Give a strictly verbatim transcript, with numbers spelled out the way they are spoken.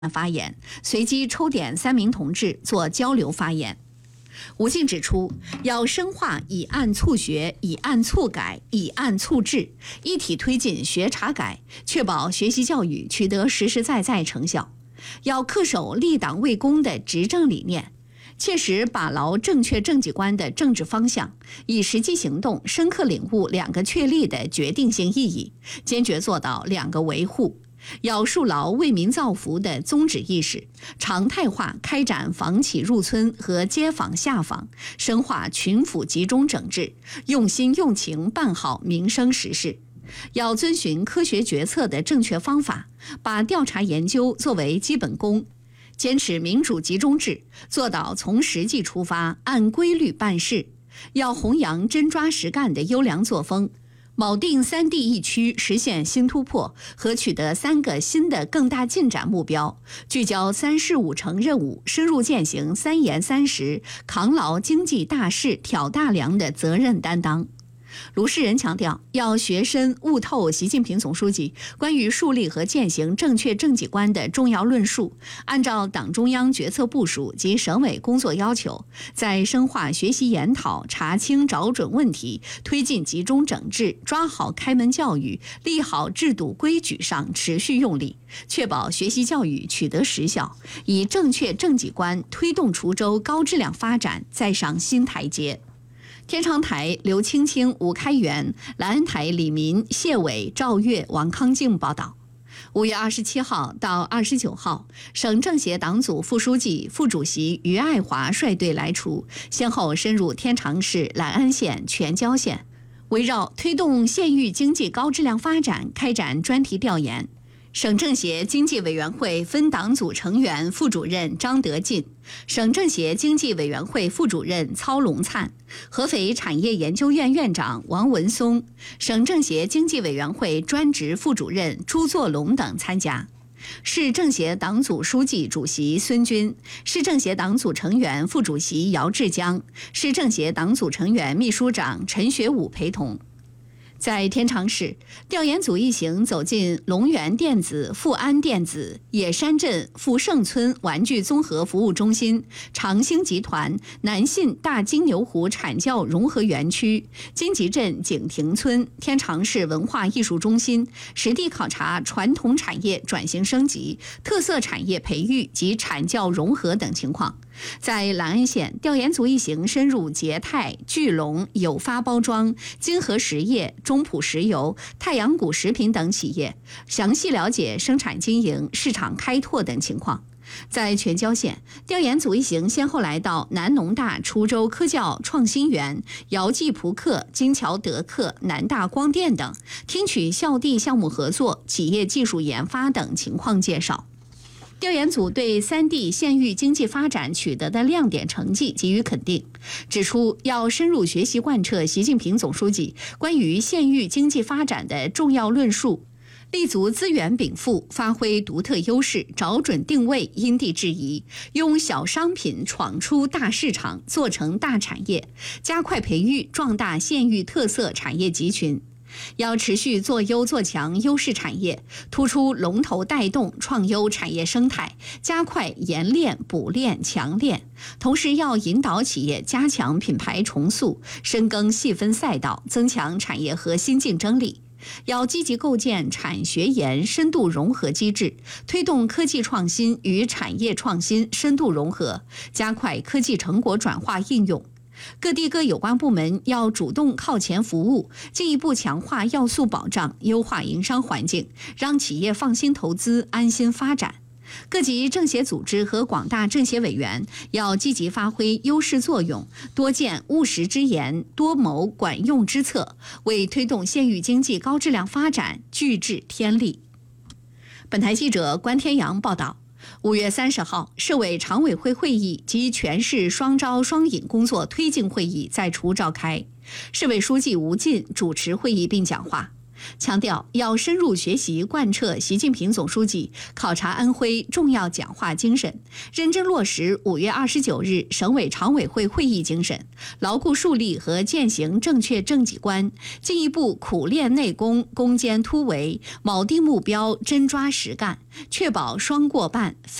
发言，随机抽点三名同志做交流发言。吴静指出，要深化以案促学、以案促改、以案促治，一体推进学查改，确保学习教育取得实实在在成效。要恪守立党为公的执政理念，切实把牢正确政绩观的政治方向，以实际行动深刻领悟两个确立的决定性意义，坚决做到两个维护。要树牢为民造福的宗旨意识，常态化开展访企入村和街访下访，深化群府集中整治，用心用情办好民生实事。要遵循科学决策的正确方法，把调查研究作为基本功，坚持民主集中制，做到从实际出发，按规律办事。要弘扬真抓实干的优良作风，铆定三地一区实现新突破和取得三个新的更大进展目标，聚焦三事五成任务，深入践行三严三实，扛牢经济大事挑大梁的责任担当。卢世仁强调，要学深悟透习近平总书记关于树立和践行正确政绩观的重要论述，按照党中央决策部署及省委工作要求，在深化学习研讨、查清找准问题、推进集中整治、抓好开门教育、立好制度规矩上持续用力，确保学习教育取得实效，以正确政绩观推动滁州高质量发展再上新台阶。天长台刘青青、吴开元，兰安台李民、谢伟、赵月、王康静报道。五月二十七号到二十九号，省政协党组副书记、副主席于爱华率队来滁，先后深入天长市、兰安县、全椒县，围绕推动县域经济高质量发展开展专题调研。省政协经济委员会分党组成员副主任张德进，省政协经济委员会副主任曹龙灿，合肥产业研究院院长王文松，省政协经济委员会专职副主任朱作龙等参加。市政协党组书记主席孙军，市政协党组成员副主席姚志江，市政协党组成员秘书长陈学武陪同。在天长市，调研组一行走进龙源电子、富安电子、野山镇富盛村玩具综合服务中心、长兴集团南信大金牛湖产教融合园区、金集镇景亭村天长市文化艺术中心，实地考察传统产业转型升级、特色产业培育及产教融合等情况。在兰安县，调研组一行深入捷泰、聚龙、有发包装、金河实业、中普石油、太阳谷食品等企业，详细了解生产经营、市场开拓等情况。在全椒县，调研组一行先后来到南农大滁州科教创新园、姚记扑克、金桥德克、南大光电等，听取校地项目合作、企业技术研发等情况介绍。调研组对三地县域经济发展取得的亮点成绩给予肯定，指出要深入学习贯彻习近平总书记关于县域经济发展的重要论述，立足资源禀赋，发挥独特优势，找准定位，因地制宜，用小商品闯出大市场，做成大产业，加快培育壮大县域特色产业集群。要持续做优做强优势产业，突出龙头带动创优产业生态，加快研炼补炼强炼，同时要引导企业加强品牌重塑，深耕细分赛道，增强产业核心竞争力。要积极构建产学研深度融合机制，推动科技创新与产业创新深度融合，加快科技成果转化应用。各地各有关部门要主动靠前服务，进一步强化要素保障，优化营商环境，让企业放心投资、安心发展。各级政协组织和广大政协委员要积极发挥优势作用，多建务实之言，多谋管用之策，为推动县域经济高质量发展聚智添力。本台记者关天阳报道。五月三十号，市委常委会会议及全市双招双引工作推进会议在滁召开，市委书记吴进主持会议并讲话。 强调要深入学习贯彻习近平总书记考察安徽重要讲话精神，认真落实五月二十九日省委常委会会议精神，牢固树立和践行正确政绩观，进一步苦练内功，攻坚突围，铆定目标，真抓实干，确保双过半。